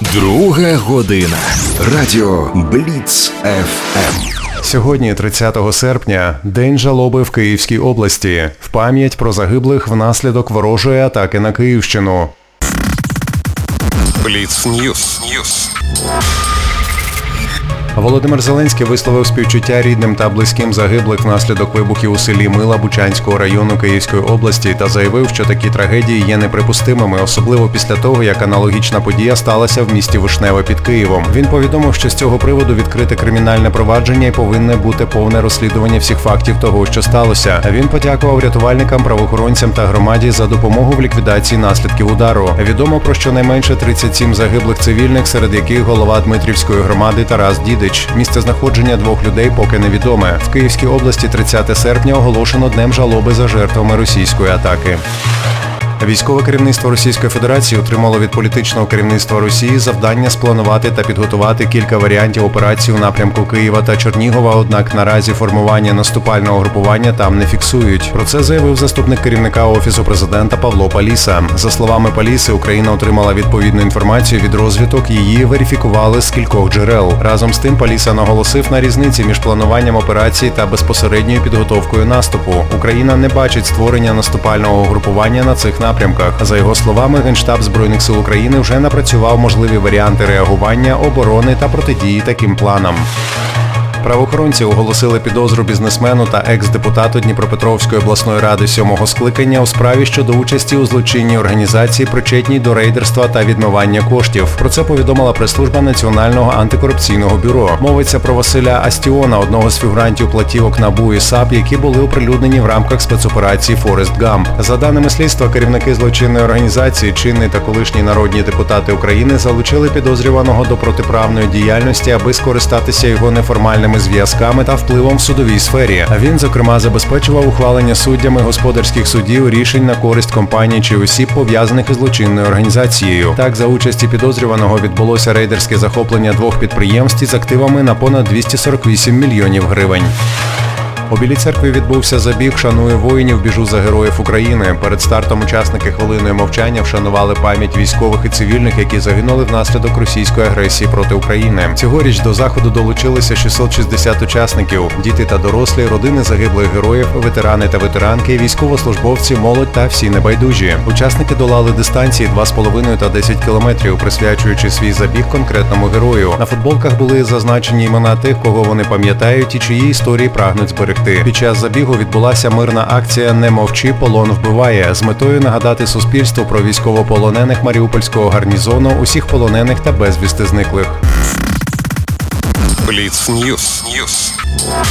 Друга година. Радіо Бліц ФМ. Сьогодні, 30 серпня, День жалоби в Київській області. В пам'ять про загиблих внаслідок ворожої атаки на Київщину. Бліц Ньюс. Володимир Зеленський висловив співчуття рідним та близьким загиблих внаслідок вибухів у селі Мила Бучанського району Київської області та заявив, що такі трагедії є неприпустимими, особливо після того, як аналогічна подія сталася в місті Вишневе під Києвом. Він повідомив, що з цього приводу відкрите кримінальне провадження і повинне бути повне розслідування всіх фактів того, що сталося. Він подякував рятувальникам, правоохоронцям та громаді за допомогу в ліквідації наслідків удару. Відомо про щонайменше 37 загиблих цивільних, серед яких голова Дмитрівської громади Тарас Дідич. Місце знаходження двох людей поки невідоме. В Київській області 30 серпня оголошено Днем жалоби за жертвами російської атаки. Військове керівництво Російської Федерації отримало від політичного керівництва Росії завдання спланувати та підготувати кілька варіантів операцій у напрямку Києва та Чернігова, однак наразі формування наступального групування там не фіксують. Про це заявив заступник керівника Офісу президента Павло Паліса. За словами Паліси, Україна отримала відповідну інформацію від розвідок, її верифікували з кількох джерел. Разом з тим Паліса наголосив на різниці між плануванням операції та безпосередньою підготовкою наступу. Україна не бачить створення наступального групування на цих напрямках. За його словами, Генштаб Збройних сил України вже напрацював можливі варіанти реагування, оборони та протидії таким планам. Правоохоронці оголосили підозру бізнесмену та екс-депутату Дніпропетровської обласної ради 7-го скликання у справі щодо участі у злочинній організації, причетній до рейдерства та відмивання коштів. Про це повідомила прес-служба Національного антикорупційного бюро. Мовиться про Василя Астіона, одного з фігурантів платівок НАБУ і САП, які були оприлюднені в рамках спецоперації «Форест Гамп». За даними слідства, керівники злочинної організації, чинні та колишні народні депутати України залучили підозрюваного до протиправної діяльності, аби скористатися його неформальними зв'язками та впливом в судовій сфері. А він, зокрема, забезпечував ухвалення суддями господарських судів рішень на користь компаній чи осіб, пов'язаних із злочинною організацією. Так, за участі підозрюваного відбулося рейдерське захоплення двох підприємств із активами на понад 248 мільйонів гривень. У Білій церкві відбувся забіг «Шаную воїнів, біжу за героїв України». Перед стартом учасники хвилиною мовчання вшанували пам'ять військових і цивільних, які загинули внаслідок російської агресії проти України. Цьогоріч до заходу долучилися 660 учасників – діти та дорослі, родини загиблих героїв, ветерани та ветеранки, військовослужбовці, молодь та всі небайдужі. Учасники долали дистанції 2,5 та 10 кілометрів, присвячуючи свій забіг конкретному герою. На футболках були зазначені імена тих, кого вони пам'ятають і чиї історії прагнуть зберегти. Під час забігу відбулася мирна акція «Не мовчи, полон вбиває» з метою нагадати суспільству про військовополонених Маріупольського гарнізону, усіх полонених та безвісти зниклих. Бліц Ньюс.